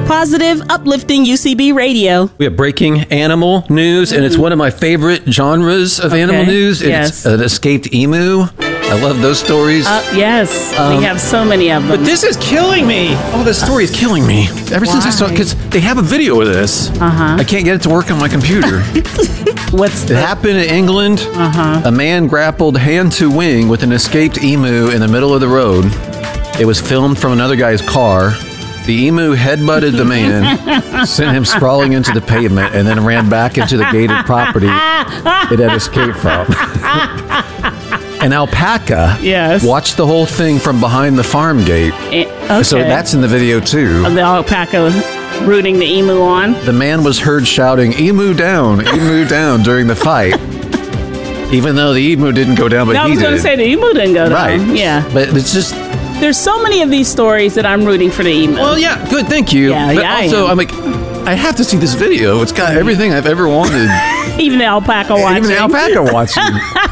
Positive, uplifting UCB radio. We have breaking animal news, and it's one of my favorite genres of animal news. It's an escaped emu. I love those stories. Yes, we have so many of them. But this is killing me. Oh, this story is killing me. Ever since I saw it, because they have a video of this. I can't get it to work on my computer. It happened in England. A man grappled hand to wing with an escaped emu in the middle of the road. It was filmed from another guy's car. The emu headbutted the man, sent him sprawling into the pavement, and then ran back into the gated property it had escaped from. An alpaca watched the whole thing from behind the farm gate. So that's in the video, too. The alpaca rooting the emu on. The man was heard shouting, emu down, during the fight. Even though the emu didn't go down, but he did. I was going to say the emu didn't go down. Right. Yeah. But it's just... There's so many of these stories that I'm rooting for the emu. Well, yeah, good, thank you. But also, I'm like, I have to see this video. It's got everything I've ever wanted. Even the alpaca watching. Even the alpaca watching.